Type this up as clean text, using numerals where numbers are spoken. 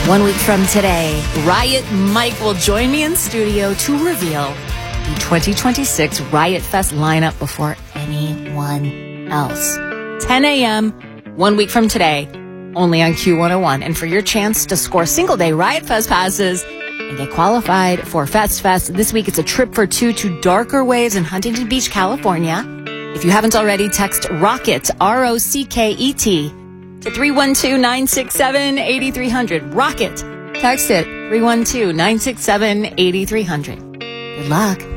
1 week from today, Riot Mike will join me in studio to reveal the 2026 Riot Fest lineup before anyone else. 10 a.m., 1 week from today, only on Q101. And for your chance to score single-day Riot Fest passes and get qualified for Fest, this week it's a trip for two to Darker Waves in Huntington Beach, California. If you haven't already, text ROCKET, R-O-C-K-E-T, to 312-967-8300. Rocket. Text it, 312-967-8300. Good luck.